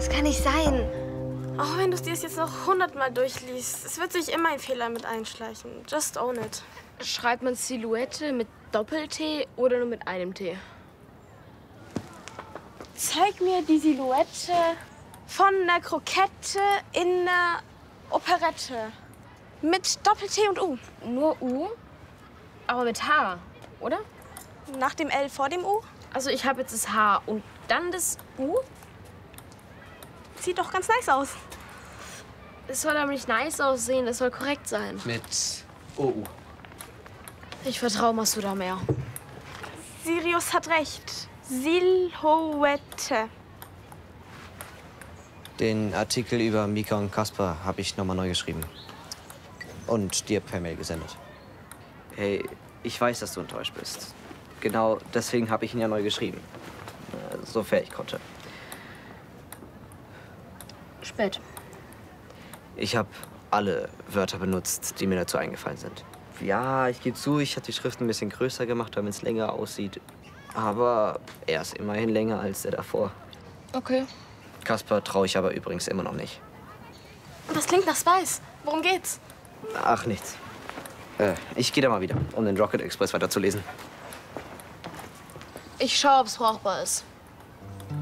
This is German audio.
Das kann nicht sein. Auch wenn du es dir jetzt noch 100-mal durchliest, es wird sich immer ein Fehler mit einschleichen. Just own it. Schreibt man Silhouette mit Doppel-T oder nur mit einem T? Zeig mir die Silhouette von einer Krokette in einer Operette. Mit Doppel-T und U. Nur U, aber mit H, oder? Nach dem L vor dem U? Also ich habe jetzt das H und dann das U. Sieht doch ganz nice aus. Es soll aber nicht nice aussehen, es soll korrekt sein. Mit OU. Ich vertraue Masuda mehr. Sirius hat recht. Silhouette. Den Artikel über Mika und Kaspar habe ich nochmal neu geschrieben. Und dir per Mail gesendet. Hey, ich weiß, dass du enttäuscht bist. Genau deswegen habe ich ihn ja neu geschrieben. Sofern ich konnte. Spät. Ich habe alle Wörter benutzt, die mir dazu eingefallen sind. Ja, ich gebe zu, ich habe die Schrift ein bisschen größer gemacht, damit es länger aussieht. Aber er ist immerhin länger als der davor. Okay. Kaspar traue ich aber übrigens immer noch nicht. Das klingt nach Spice. Worum geht's? Ach, nichts. Ich gehe da mal wieder, um den Rocket Express weiterzulesen. Ich schaue, ob es brauchbar ist.